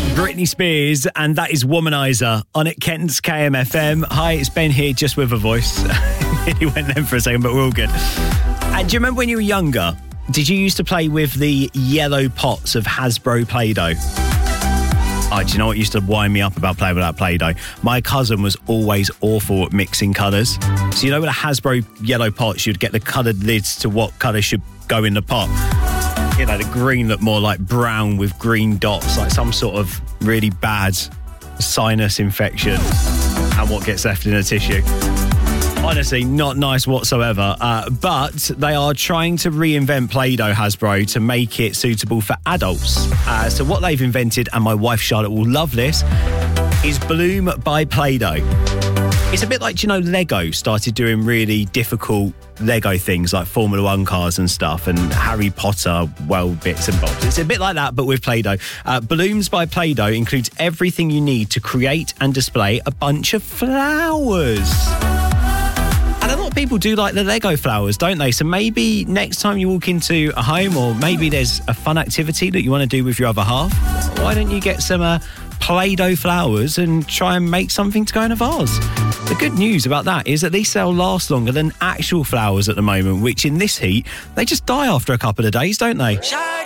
Britney Spears, and that is Womanizer on at Kent's KMFM. Hi, it's Ben here, just with a voice. He went then for a second, but we're all good. And do you remember when you were younger, did you used to play with the yellow pots of Hasbro Play-Doh? Oh, do you know what used to wind me up about playing with that Play-Doh? My cousin was always awful at mixing colours. So you know with a Hasbro yellow pots, you'd get the coloured lids to what colour should go in the pot. You know, the green looked more like brown with green dots, like some sort of really bad sinus infection and what gets left in a tissue. Honestly, not nice whatsoever. But they are trying to reinvent Play-Doh, Hasbro, to make it suitable for adults. So what they've invented, and my wife Charlotte will love this, is Bloom by Play-Doh. It's a bit like, Lego started doing really difficult Lego things like Formula 1 cars and stuff, and Harry Potter, bits and bobs. It's a bit like that, but with Play-Doh. Blooms by Play-Doh includes everything you need to create and display a bunch of flowers. And a lot of people do like the Lego flowers, don't they? So maybe next time you walk into a home, or maybe there's a fun activity that you want to do with your other half, why don't you get some Play-Doh flowers and try and make something to go in a vase? The good news about that is that these they'll last longer than actual flowers at the moment, which in this heat, they just die after a couple of days, don't they?